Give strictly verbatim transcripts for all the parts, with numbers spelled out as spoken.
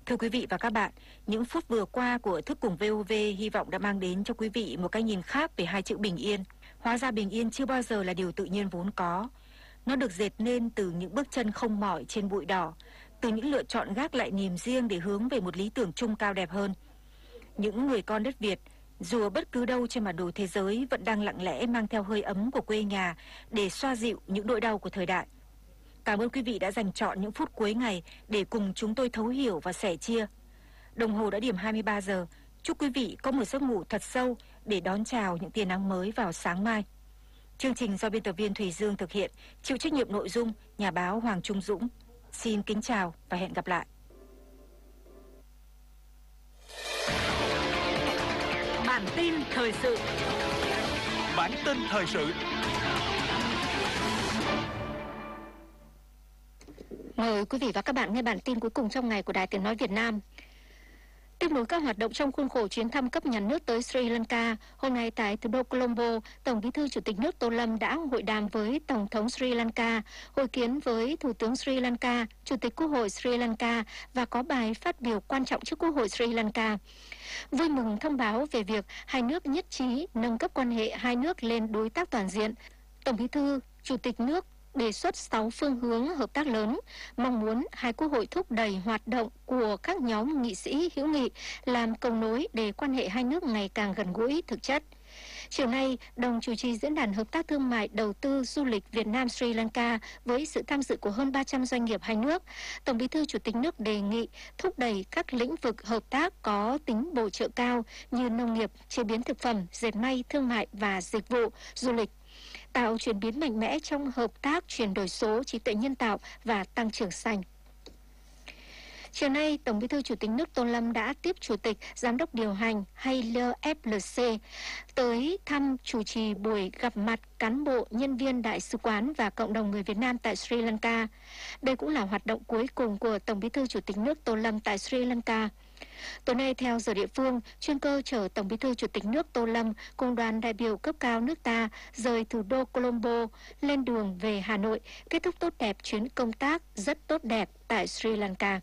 Thưa quý vị và các bạn, những phút vừa qua của Thức Cùng vê o vê hy vọng đã mang đến cho quý vị một cái nhìn khác về hai chữ bình yên. Hóa ra bình yên chưa bao giờ là điều tự nhiên vốn có. Nó được dệt nên từ những bước chân không mỏi trên bụi đỏ, từ những lựa chọn gác lại niềm riêng để hướng về một lý tưởng chung cao đẹp hơn. Những người con đất Việt, dù ở bất cứ đâu trên bản đồ thế giới, vẫn đang lặng lẽ mang theo hơi ấm của quê nhà để xoa dịu những nỗi đau của thời đại. Cảm ơn quý vị đã dành chọn những phút cuối ngày để cùng chúng tôi thấu hiểu và sẻ chia. Đồng hồ đã điểm hai mươi ba giờ. Chúc quý vị có một giấc ngủ thật sâu để đón chào những tia nắng mới vào sáng mai. Chương trình do biên tập viên Thùy Dương thực hiện, chịu trách nhiệm nội dung nhà báo Hoàng Trung Dũng. Xin kính chào và hẹn gặp lại. Bản tin thời sự. Bản tin thời sự. Mời quý vị và các bạn nghe bản tin cuối cùng trong ngày của Đài Tiếng nói Việt Nam. Tiếp nối các hoạt động trong khuôn khổ chuyến thăm cấp nhà nước tới Sri Lanka, hôm nay tại thủ đô Colombo, Tổng Bí thư Chủ tịch nước Tô Lâm đã hội đàm với Tổng thống Sri Lanka, hội kiến với Thủ tướng Sri Lanka, Chủ tịch Quốc hội Sri Lanka và có bài phát biểu quan trọng trước Quốc hội Sri Lanka. Vui mừng thông báo về việc hai nước nhất trí nâng cấp quan hệ hai nước lên đối tác toàn diện. Tổng Bí thư Chủ tịch nước đề xuất sáu phương hướng hợp tác lớn, mong muốn hai quốc hội thúc đẩy hoạt động của các nhóm nghị sĩ hữu nghị, làm cầu nối để quan hệ hai nước ngày càng gần gũi thực chất. Chiều nay, đồng chủ trì diễn đàn hợp tác thương mại, đầu tư, du lịch Việt Nam Sri Lanka với sự tham dự của hơn ba trăm doanh nghiệp hai nước, Tổng Bí thư Chủ tịch nước đề nghị thúc đẩy các lĩnh vực hợp tác có tính bổ trợ cao như nông nghiệp, chế biến thực phẩm, dệt may, thương mại và dịch vụ, du lịch, tạo chuyển biến mạnh mẽ trong hợp tác chuyển đổi số, trí tuệ nhân tạo và tăng trưởng xanh. Chiều nay, Tổng Bí thư Chủ tịch nước Tô Lâm đã tiếp Chủ tịch Giám đốc điều hành hay lờ ép lờ xê tới thăm chủ trì buổi gặp mặt cán bộ, nhân viên đại sứ quán và cộng đồng người Việt Nam tại Sri Lanka. Đây cũng là hoạt động cuối cùng của Tổng Bí thư Chủ tịch nước Tô Lâm tại Sri Lanka. Tối nay, theo giờ địa phương, chuyên cơ chở Tổng Bí thư Chủ tịch nước Tô Lâm cùng đoàn đại biểu cấp cao nước ta rời thủ đô Colombo lên đường về Hà Nội, kết thúc tốt đẹp chuyến công tác rất tốt đẹp tại Sri Lanka.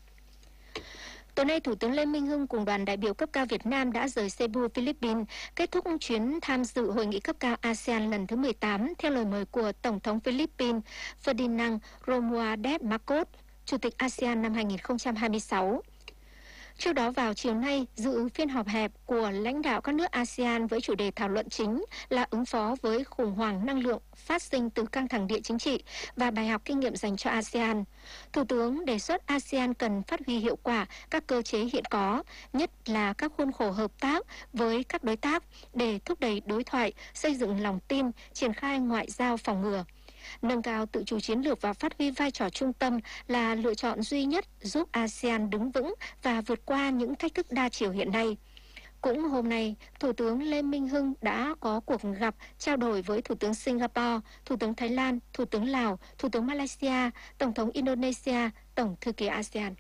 Tối nay, Thủ tướng Lê Minh Hưng cùng đoàn đại biểu cấp cao Việt Nam đã rời Cebu, Philippines, kết thúc chuyến tham dự hội nghị cấp cao a sê an lần thứ mười tám theo lời mời của Tổng thống Philippines Ferdinand Romualdez Marcos, Chủ tịch a sê an năm hai nghìn không trăm hai mươi sáu. Trước đó vào chiều nay, dự phiên họp hẹp của lãnh đạo các nước a sê an với chủ đề thảo luận chính là ứng phó với khủng hoảng năng lượng phát sinh từ căng thẳng địa chính trị và bài học kinh nghiệm dành cho a sê an. Thủ tướng đề xuất a sê an cần phát huy hiệu quả các cơ chế hiện có, nhất là các khuôn khổ hợp tác với các đối tác để thúc đẩy đối thoại, xây dựng lòng tin, triển khai ngoại giao phòng ngừa. Nâng cao tự chủ chiến lược và phát huy vai trò trung tâm là lựa chọn duy nhất giúp a sê an đứng vững và vượt qua những thách thức đa chiều hiện nay. Cũng hôm nay, Thủ tướng Lê Minh Hưng đã có cuộc gặp trao đổi với Thủ tướng Singapore, Thủ tướng Thái Lan, Thủ tướng Lào, Thủ tướng Malaysia, Tổng thống Indonesia, Tổng thư ký a sê an.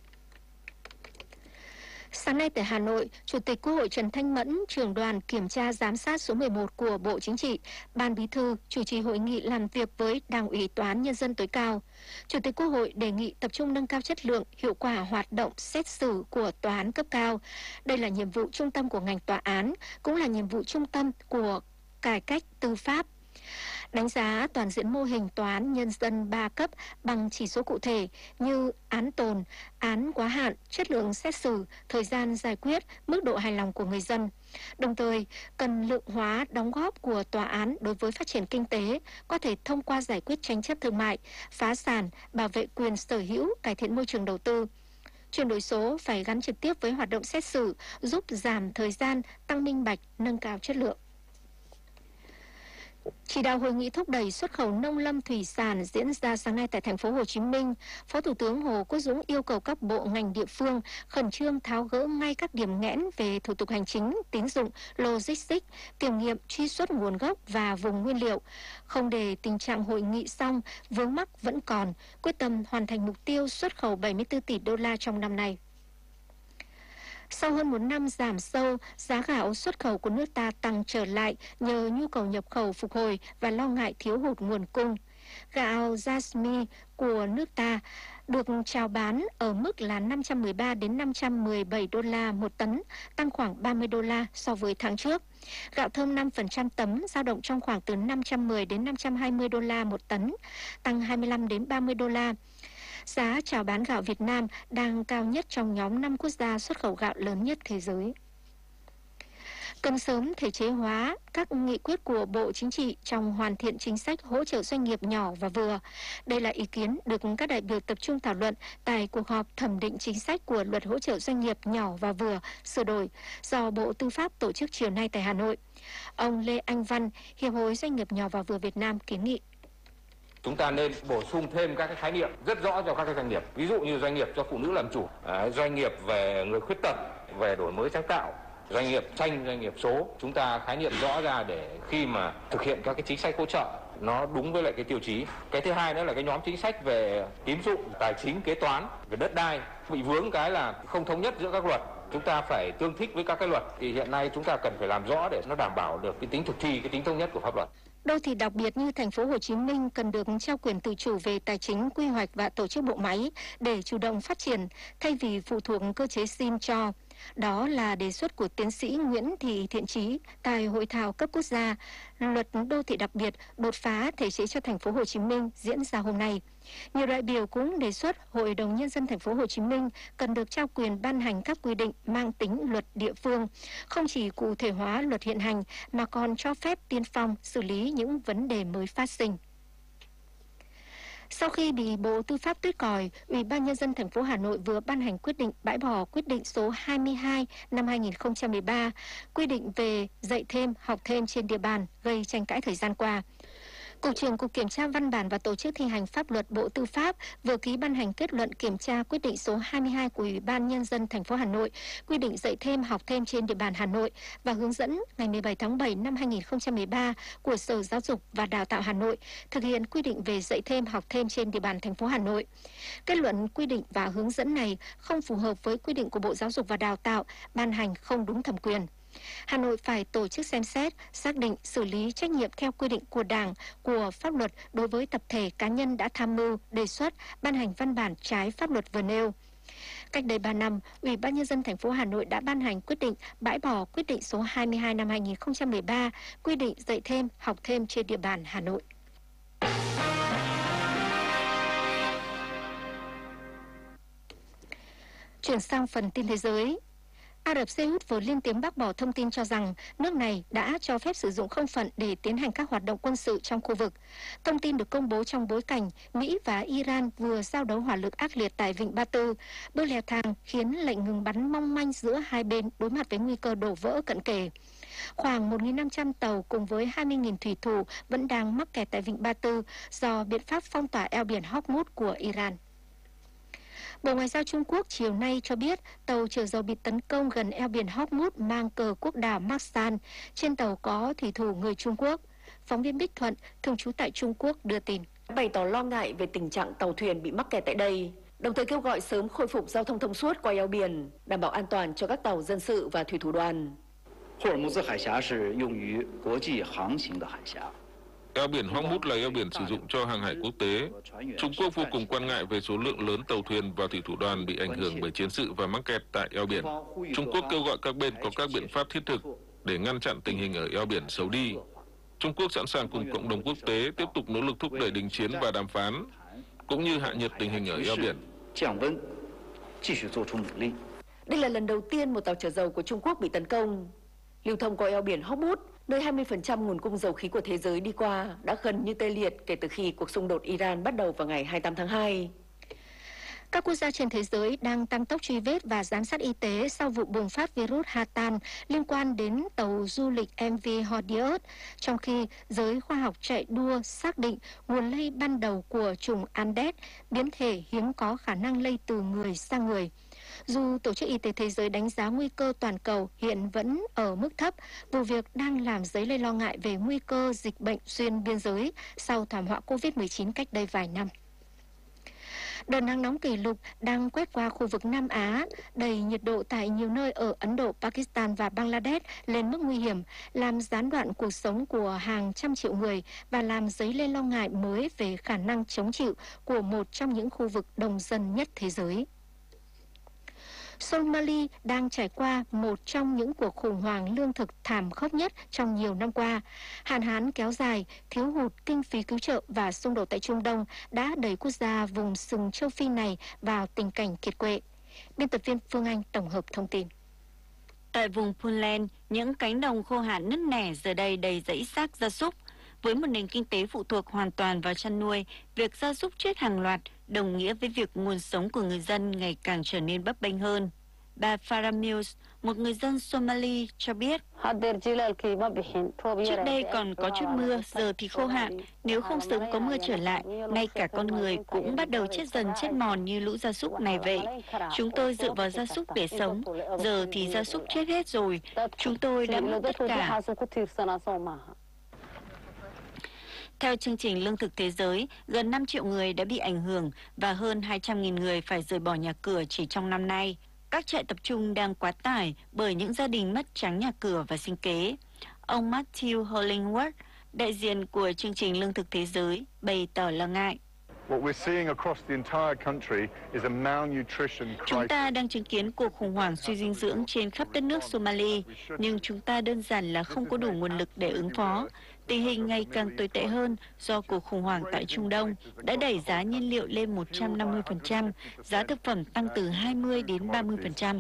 Sáng nay tại Hà Nội, Chủ tịch Quốc hội Trần Thanh Mẫn, trưởng đoàn kiểm tra giám sát số mười một của Bộ Chính trị, Ban Bí thư chủ trì hội nghị làm việc với Đảng ủy Tòa án Nhân dân tối cao. Chủ tịch Quốc hội đề nghị tập trung nâng cao chất lượng, hiệu quả hoạt động xét xử của tòa án cấp cao. Đây là nhiệm vụ trung tâm của ngành tòa án, cũng là nhiệm vụ trung tâm của cải cách tư pháp. Đánh giá toàn diện mô hình tòa án nhân dân ba cấp bằng chỉ số cụ thể như án tồn, án quá hạn, chất lượng xét xử, thời gian giải quyết, mức độ hài lòng của người dân. Đồng thời, cần lượng hóa đóng góp của tòa án đối với phát triển kinh tế, có thể thông qua giải quyết tranh chấp thương mại, phá sản, bảo vệ quyền sở hữu, cải thiện môi trường đầu tư. Chuyển đổi số phải gắn trực tiếp với hoạt động xét xử, giúp giảm thời gian, tăng minh bạch, nâng cao chất lượng. Chỉ đạo hội nghị thúc đẩy xuất khẩu nông lâm thủy sản diễn ra sáng nay tại thành phố Hồ Chí Minh, Phó Thủ tướng Hồ Quốc Dũng yêu cầu các bộ ngành địa phương khẩn trương tháo gỡ ngay các điểm nghẽn về thủ tục hành chính, tín dụng, logistics, kiểm nghiệm, truy xuất nguồn gốc và vùng nguyên liệu, không để tình trạng hội nghị xong vướng mắc vẫn còn, quyết tâm hoàn thành mục tiêu xuất khẩu bảy mươi tư tỷ đô la trong năm nay. Sau hơn một năm giảm sâu, giá gạo xuất khẩu của nước ta tăng trở lại nhờ nhu cầu nhập khẩu phục hồi và lo ngại thiếu hụt nguồn cung. Gạo Jasmine của nước ta được chào bán ở mức là năm trăm mười ba đến năm trăm mười bảy đô la một tấn, tăng khoảng ba mươi đô la so với tháng trước. Gạo thơm năm phần trăm tấm dao động trong khoảng từ năm trăm mười đến năm trăm hai mươi đô la một tấn, tăng hai mươi lăm đến ba mươi đô la. Giá chào bán gạo Việt Nam đang cao nhất trong nhóm năm quốc gia xuất khẩu gạo lớn nhất thế giới. Cần sớm thể chế hóa các nghị quyết của Bộ Chính trị trong hoàn thiện chính sách hỗ trợ doanh nghiệp nhỏ và vừa. Đây là ý kiến được các đại biểu tập trung thảo luận tại cuộc họp thẩm định chính sách của Luật hỗ trợ doanh nghiệp nhỏ và vừa sửa đổi do Bộ Tư pháp tổ chức chiều nay tại Hà Nội. Ông Lê Anh Văn, Hiệp hội Doanh nghiệp nhỏ và vừa Việt Nam kiến nghị. Chúng ta nên bổ sung thêm các cái khái niệm rất rõ cho các cái doanh nghiệp. Ví dụ như doanh nghiệp cho phụ nữ làm chủ, doanh nghiệp về người khuyết tật, về đổi mới sáng tạo, doanh nghiệp xanh, doanh nghiệp số. Chúng ta khái niệm rõ ra để khi mà thực hiện các cái chính sách hỗ trợ nó đúng với lại cái tiêu chí. Cái thứ hai nữa là cái nhóm chính sách về tín dụng, tài chính, kế toán, về đất đai bị vướng cái là không thống nhất giữa các luật. Chúng ta phải tương thích với các cái luật, thì hiện nay chúng ta cần phải làm rõ để nó đảm bảo được cái tính thực thi, cái tính thống nhất của pháp luật. Đô thị đặc biệt như thành phố Hồ Chí Minh cần được trao quyền tự chủ về tài chính, quy hoạch và tổ chức bộ máy để chủ động phát triển thay vì phụ thuộc cơ chế xin cho. Đó là đề xuất của tiến sĩ Nguyễn Thị Thiện Chí tại hội thảo cấp quốc gia Luật đô thị đặc biệt đột phá thể chế cho thành phố Hồ Chí Minh diễn ra hôm nay. Nhiều đại biểu cũng đề xuất Hội đồng Nhân dân thành phố Hồ Chí Minh cần được trao quyền ban hành các quy định mang tính luật địa phương, không chỉ cụ thể hóa luật hiện hành mà còn cho phép tiên phong xử lý những vấn đề mới phát sinh. Sau khi bị Bộ Tư pháp tuyết còi, Ủy ban Nhân dân thành phố Hà Nội vừa ban hành quyết định bãi bỏ quyết định số hai mươi hai năm hai nghìn không trăm mười ba, quy định về dạy thêm, học thêm trên địa bàn gây tranh cãi thời gian qua. Cục trưởng Cục Kiểm tra Văn bản và Tổ chức thi hành pháp luật Bộ Tư pháp vừa ký ban hành kết luận kiểm tra quyết định số hai mươi hai của Ủy ban Nhân dân thành phố Hà Nội, quy định dạy thêm học thêm trên địa bàn Hà Nội và hướng dẫn ngày mười bảy tháng bảy năm hai nghìn không trăm mười ba của Sở Giáo dục và Đào tạo Hà Nội thực hiện quy định về dạy thêm học thêm trên địa bàn thành phố Hà Nội. Kết luận quy định và hướng dẫn này không phù hợp với quy định của Bộ Giáo dục và Đào tạo, ban hành không đúng thẩm quyền. Hà Nội phải tổ chức xem xét, xác định, xử lý trách nhiệm theo quy định của Đảng, của pháp luật đối với tập thể cá nhân đã tham mưu, đề xuất, ban hành văn bản trái pháp luật vừa nêu. Cách đây ba năm, Ủy ban Nhân dân thành phố Hà Nội đã ban hành quyết định bãi bỏ quyết định số hai mươi hai năm hai nghìn không trăm mười ba, quy định dạy thêm, học thêm trên địa bàn Hà Nội. Chuyển sang phần tin thế giới. Ả Rập Xê Út vừa lên tiếng bác bỏ thông tin cho rằng nước này đã cho phép sử dụng không phận để tiến hành các hoạt động quân sự trong khu vực. Thông tin được công bố trong bối cảnh Mỹ và Iran vừa giao đấu hỏa lực ác liệt tại Vịnh Ba Tư, bước leo thang khiến lệnh ngừng bắn mong manh giữa hai bên đối mặt với nguy cơ đổ vỡ cận kề. Khoảng một nghìn năm trăm tàu cùng với hai mươi nghìn thủy thủ vẫn đang mắc kẹt tại Vịnh Ba Tư do biện pháp phong tỏa eo biển Hormuz của Iran. Bộ Ngoại giao Trung Quốc chiều nay cho biết tàu chở dầu bị tấn công gần eo biển Hormuz mang cờ quốc đảo Maksan. Trên tàu có thủy thủ người Trung Quốc. Phóng viên Bích Thuận, thường trú tại Trung Quốc đưa tin. Bày tỏ lo ngại về tình trạng tàu thuyền bị mắc kẹt tại đây, đồng thời kêu gọi sớm khôi phục giao thông thông suốt qua eo biển, đảm bảo an toàn cho các tàu dân sự và thủy thủ đoàn. Eo biển Hormuz là eo biển sử dụng cho hàng hải quốc tế. Trung Quốc vô cùng quan ngại về số lượng lớn tàu thuyền và thủy thủ đoàn bị ảnh hưởng bởi chiến sự và mắc kẹt tại eo biển. Trung Quốc kêu gọi các bên có các biện pháp thiết thực để ngăn chặn tình hình ở eo biển xấu đi. Trung Quốc sẵn sàng cùng cộng đồng quốc tế tiếp tục nỗ lực thúc đẩy đình chiến và đàm phán, cũng như hạ nhiệt tình hình ở eo biển. Đây là lần đầu tiên một tàu chở dầu của Trung Quốc bị tấn công. Lưu thông qua eo biển Hormuz, nơi hai mươi phần trăm nguồn cung dầu khí của thế giới đi qua, đã gần như tê liệt kể từ khi cuộc xung đột Iran bắt đầu vào ngày hai mươi tám tháng hai. Các quốc gia trên thế giới đang tăng tốc truy vết và giám sát y tế sau vụ bùng phát virus Hatan liên quan đến tàu du lịch em vê Hordius, trong khi giới khoa học chạy đua xác định nguồn lây ban đầu của chủng Andes, biến thể hiếm có khả năng lây từ người sang người. Dù Tổ chức Y tế Thế giới đánh giá nguy cơ toàn cầu hiện vẫn ở mức thấp, vụ việc đang làm dấy lên lo ngại về nguy cơ dịch bệnh xuyên biên giới sau thảm họa covid mười chín cách đây vài năm. Đợt nắng nóng kỷ lục đang quét qua khu vực Nam Á, đẩy nhiệt độ tại nhiều nơi ở Ấn Độ, Pakistan và Bangladesh lên mức nguy hiểm, làm gián đoạn cuộc sống của hàng trăm triệu người và làm dấy lên lo ngại mới về khả năng chống chịu của một trong những khu vực đông dân nhất thế giới. Somalia đang trải qua một trong những cuộc khủng hoảng lương thực thảm khốc nhất trong nhiều năm qua. Hạn hán kéo dài, thiếu hụt kinh phí cứu trợ và xung đột tại Trung Đông đã đẩy quốc gia vùng sừng châu Phi này vào tình cảnh kiệt quệ. Biên tập viên Phương Anh tổng hợp thông tin. Tại vùng Puntland, những cánh đồng khô hạn nứt nẻ giờ đây đầy rẫy xác gia súc. Với một nền kinh tế phụ thuộc hoàn toàn vào chăn nuôi, việc gia súc chết hàng loạt đồng nghĩa với việc nguồn sống của người dân ngày càng trở nên bấp bênh hơn. Bà Farah Mills, một người dân Somali, cho biết, trước đây còn có chút mưa, giờ thì khô hạn. Nếu không sớm có mưa trở lại, ngay cả con người cũng bắt đầu chết dần chết mòn như lũ gia súc này vậy. Chúng tôi dựa vào gia súc để sống, giờ thì gia súc chết hết rồi. Chúng tôi đã mất tất cả. Theo chương trình Lương thực Thế giới, gần năm triệu người đã bị ảnh hưởng và hơn hai trăm nghìn người phải rời bỏ nhà cửa chỉ trong năm nay. Các trại tập trung đang quá tải bởi những gia đình mất trắng nhà cửa và sinh kế. Ông Matthew Hollingworth, đại diện của chương trình Lương thực Thế giới, bày tỏ lo ngại. Chúng ta đang chứng kiến cuộc khủng hoảng suy dinh dưỡng trên khắp đất nước Somalia, nhưng chúng ta đơn giản là không có đủ nguồn lực để ứng phó. Tình hình ngày càng tồi tệ hơn do cuộc khủng hoảng tại Trung Đông đã đẩy giá nhiên liệu lên một trăm năm mươi phần trăm, giá thực phẩm tăng từ hai mươi đến ba mươi phần trăm.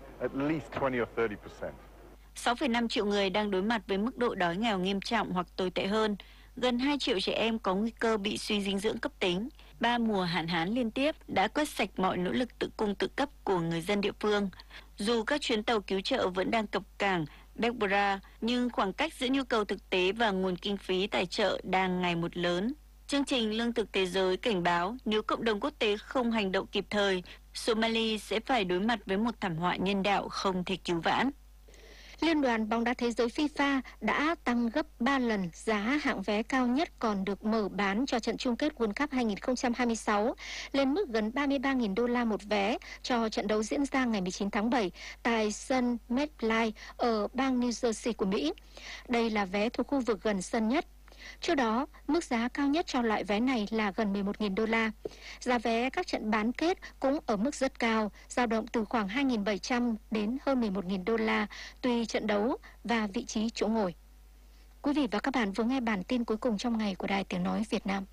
sáu phẩy năm triệu người đang đối mặt với mức độ đói nghèo nghiêm trọng hoặc tồi tệ hơn. Gần hai triệu trẻ em có nguy cơ bị suy dinh dưỡng cấp tính. Ba mùa hạn hán liên tiếp đã quét sạch mọi nỗ lực tự cung tự cấp của người dân địa phương. Dù các chuyến tàu cứu trợ vẫn đang cập cảng Berbera, nhưng khoảng cách giữa nhu cầu thực tế và nguồn kinh phí tài trợ đang ngày một lớn. Chương trình Lương thực Thế giới cảnh báo nếu cộng đồng quốc tế không hành động kịp thời, Somalia sẽ phải đối mặt với một thảm họa nhân đạo không thể cứu vãn. Liên đoàn bóng đá thế giới FIFA đã tăng gấp ba lần giá hạng vé cao nhất còn được mở bán cho trận chung kết World Cup hai không hai sáu lên mức gần ba mươi ba nghìn đô la một vé cho trận đấu diễn ra ngày mười chín tháng bảy tại sân MetLife ở bang New Jersey của Mỹ. Đây là vé thuộc khu vực gần sân nhất. Trước đó, mức giá cao nhất cho loại vé này là gần mười một nghìn đô la. Giá vé các trận bán kết cũng ở mức rất cao, dao động từ khoảng hai nghìn bảy trăm đến hơn mười một nghìn đô la tùy trận đấu và vị trí chỗ ngồi. Quý vị và các bạn vừa nghe bản tin cuối cùng trong ngày của Đài Tiếng Nói Việt Nam.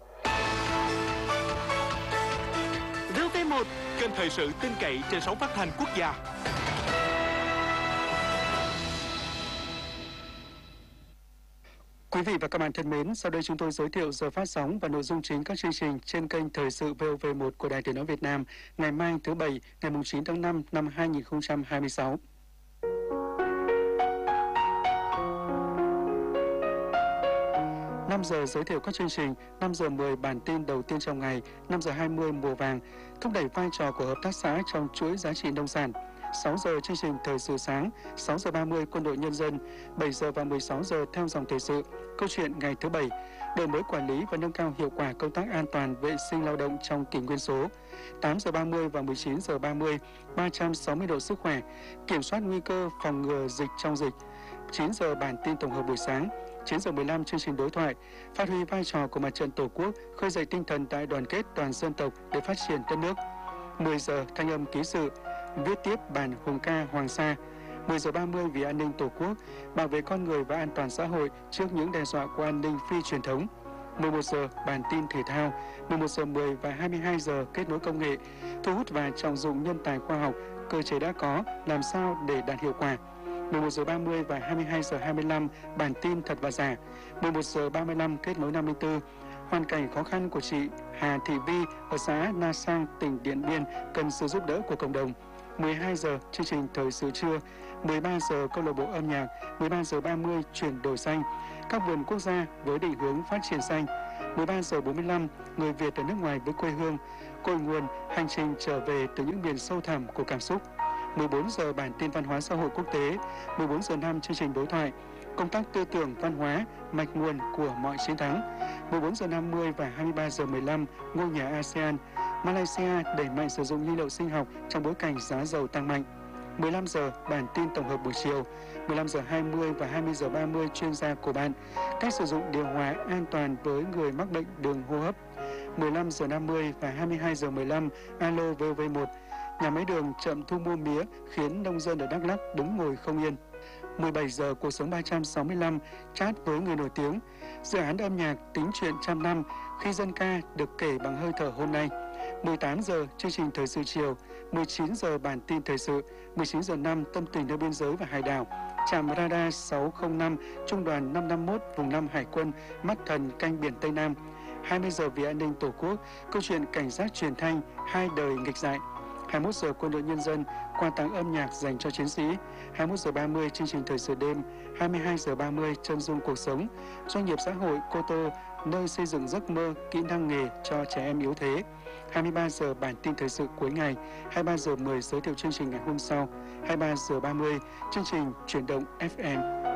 vê o vê một, kênh thời sự tin cậy trên sóng phát thanh quốc gia. Quý vị và các bạn thân mến, sau đây chúng tôi giới thiệu giờ phát sóng và nội dung chính các chương trình trên kênh Thời sự vê o vê một của Đài Tiếng Nói Việt Nam ngày mai thứ Bảy, ngày chín tháng năm năm hai nghìn không trăm hai mươi sáu. năm giờ giới thiệu các chương trình, năm giờ mười bản tin đầu tiên trong ngày, năm giờ hai mươi mùa vàng, thúc đẩy vai trò của hợp tác xã trong chuỗi giá trị nông sản. sáu giờ chương trình Thời sự sáng, sáu giờ ba mươi Quân đội Nhân dân, bảy giờ và mười sáu giờ theo dòng thời sự, câu chuyện ngày thứ Bảy, đổi mới quản lý và nâng cao hiệu quả công tác an toàn vệ sinh lao động trong kỷ nguyên số. tám giờ ba mươi và mười chín giờ ba mươi, ba trăm sáu mươi độ sức khỏe, kiểm soát nguy cơ phòng ngừa dịch trong dịch. chín giờ bản tin tổng hợp buổi sáng, chín giờ mười lăm chương trình đối thoại, phát huy vai trò của Mặt trận Tổ quốc, khơi dậy tinh thần đại đoàn kết toàn dân tộc để phát triển đất nước. mười giờ thanh âm ký sự, viết tiếp bản hùng ca Hoàng Sa. mười giờ ba mươi vì an ninh Tổ quốc, bảo vệ con người và an toàn xã hội trước những đe dọa của an ninh phi truyền thống. mười một giờ bản tin thể thao, mười một giờ mười và hai mươi hai giờ kết nối công nghệ, thu hút và trọng dụng nhân tài khoa học, cơ chế đã có, làm sao để đạt hiệu quả. mười một giờ ba mươi và hai mươi hai giờ hai mươi lăm bản tin thật và giả. mười một giờ ba mươi lăm kết nối năm mươi tư. Hoàn cảnh khó khăn của chị Hà Thị Vi ở xã Na Sang, tỉnh Điện Biên cần sự giúp đỡ của cộng đồng. mười hai giờ chương trình Thời sự trưa, mười ba giờ câu lạc bộ âm nhạc, mười ba giờ ba mươi chuyển đổi xanh, các vườn quốc gia với định hướng phát triển xanh. mười ba giờ bốn mươi lăm người Việt ở nước ngoài với quê hương, cội nguồn hành trình trở về từ những miền sâu thẳm của cảm xúc. mười bốn giờ bản tin văn hóa xã hội quốc tế, mười bốn giờ năm chương trình đối thoại, công tác tư tưởng văn hóa, mạch nguồn của mọi chiến thắng. mười bốn giờ năm mươi và hai mươi ba giờ mười lăm ngôi nhà a sê an, Malaysia đẩy mạnh sử dụng nhiên liệu sinh học trong bối cảnh giá dầu tăng mạnh. mười lăm giờ bản tin tổng hợp buổi chiều, mười lăm giờ hai mươi và hai mươi giờ ba mươi chuyên gia của bạn, cách sử dụng điều hòa an toàn với người mắc bệnh đường hô hấp. mười lăm giờ năm mươi và hai mươi hai giờ mười lăm, alo vê o vê một, nhà máy đường chậm thu mua mía khiến nông dân ở Đắk Lắk đứng ngồi không yên. mười bảy giờ cuộc sống ba trăm sáu mươi lăm, chat với người nổi tiếng, dự án âm nhạc tính chuyện trăm năm khi dân ca được kể bằng hơi thở hôm nay. mười tám giờ chương trình thời sự chiều, mười chín giờ bản tin thời sự, mười chín giờ năm tâm tình nơi biên giới và hải đảo, trạm radar sáu không năm trung đoàn năm năm mốt vùng năm Hải quân mắt thần canh biển Tây Nam. hai mươi giờ vì an ninh Tổ quốc, câu chuyện cảnh giác truyền thanh hai đời nghịch dại. hai mươi mốt giờ quân đội nhân dân quà tặng âm nhạc dành cho chiến sĩ. hai mươi mốt giờ ba mươi chương trình thời sự đêm, hai mươi hai giờ ba mươi chân dung cuộc sống. Doanh nghiệp xã hội Cô Tô, nơi xây dựng giấc mơ, kỹ năng nghề cho trẻ em yếu thế. hai mươi ba giờ bản tin thời sự cuối ngày, hai mươi ba giờ mười giới thiệu chương trình ngày hôm sau, hai mươi ba giờ ba mươi chương trình chuyển động ép em.